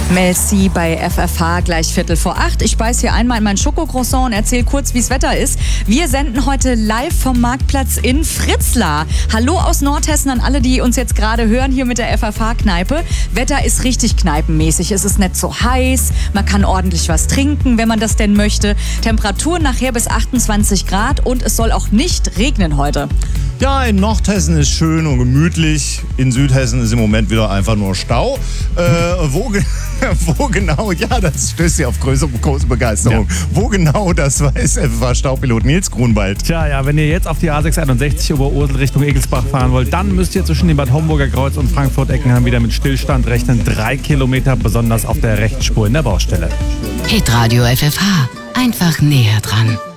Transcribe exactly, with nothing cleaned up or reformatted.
Mel C bei F F H, gleich Viertel vor acht. Ich beiß hier einmal in mein Schokocroissant und erzähle kurz, wie es Wetter ist. Wir senden heute live vom Marktplatz in Fritzlar. Hallo aus Nordhessen an alle, die uns jetzt gerade hören, hier mit der F F H-Kneipe. Wetter ist richtig kneipenmäßig. Es ist nicht so heiß, man kann ordentlich was trinken, wenn man das denn möchte. Temperatur nachher bis achtundzwanzig Grad und es soll auch nicht regnen heute. Ja, in Nordhessen ist schön und gemütlich. In Südhessen ist im Moment wieder einfach nur Stau. Äh, wo, ge- wo genau, ja, das stößt ja auf größere, große Begeisterung. Ja. Wo genau, das weiß F F H-Staupilot Nils Grunwald. Tja, ja, wenn ihr jetzt auf die A sechshunderteinundsechzig über Ursel Richtung Egelsbach fahren wollt, dann müsst ihr zwischen dem Bad Homburger Kreuz und Frankfurt-Eckenheim wieder mit Stillstand rechnen. Drei Kilometer, besonders auf der Rechtsspur in der Baustelle. Hitradio F F H. Einfach näher dran.